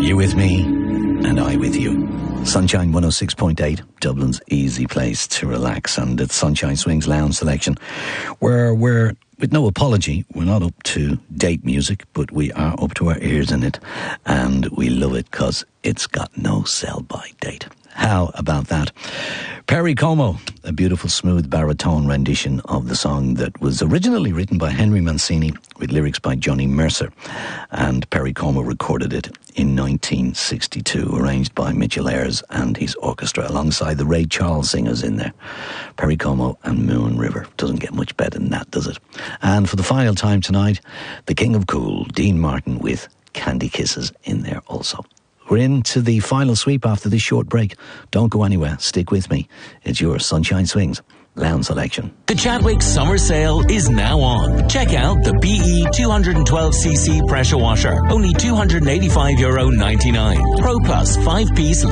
You with me, and I with you. Sunshine 106.8, Dublin's easy place to relax, and it's Sunshine Swings Lounge Selection, where we're, with no apology, we're not up to date music, but we are up to our ears in it, and we love it because it's got no sell-by date. How about that? Perry Como, a beautiful smooth baritone rendition of the song that was originally written by Henry Mancini with lyrics by Johnny Mercer, and Perry Como recorded it in 1962, arranged by Mitchell Ayres and his orchestra alongside the Ray Charles singers in there. Perry Como and Moon River. Doesn't get much better than that, does it? And for the final time tonight, the King of Cool, Dean Martin, with Candy Kisses in there also. We're into the final sweep after this short break. Don't go anywhere. Stick with me. It's your Sunshine Swings Lounge Selection. The Chadwick Summer Sale is now on. Check out the BE 212cc pressure washer. Only €285.99. Pro Plus 5-piece